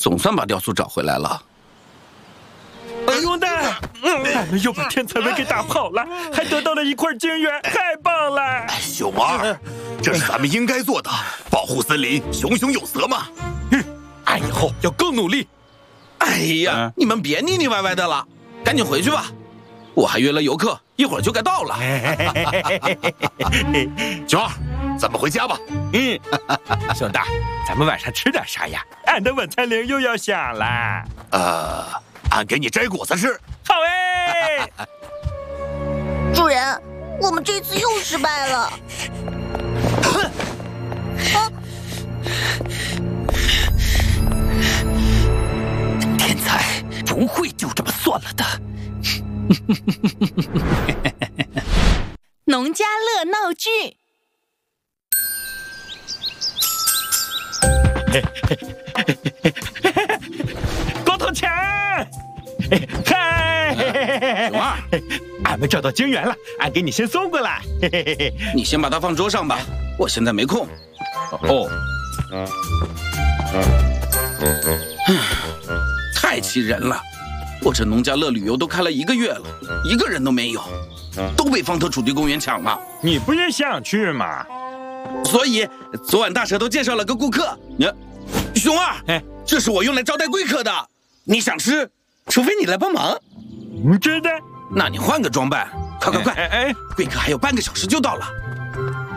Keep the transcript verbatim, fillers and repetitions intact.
总算把雕塑找回来了。 不用的，俺们又把天才们给打跑了，还得到了一块晶圆，太棒了！ 熊二，这是咱们应该做的，保护森林，熊熊有责嘛。 嗯，俺以后要更努力。 哎呀，你们别腻腻歪歪的了，赶紧回去吧。我还约了游客，一会儿就该到了。 熊二，咱们回家吧。 嗯，熊大，咱们晚上吃点啥呀？俺的晚餐铃又要响了。 呃，俺给你摘果子吃。 好哎。 主人，我们这次又失败了。啊！ 天才不会就这么算了的。 农家乐闹剧。 光头强，嗨， 熊二， 俺们找到晶圆了，俺给你先送过来。 你先把它放桌上吧，我现在没空。 哦， 太气人了！我这农家乐旅游都开了一个月了，一个人都没有，都被方特主题公园抢了。 你不也想去吗？ 所以昨晚大舌头介绍了个顾客，你，熊二， 哎， 这是我用来招待贵客的，你想吃，除非你来帮忙。 真的？ 那你换个装扮，快快快！ 哎哎， 贵客还有半个小时就到了。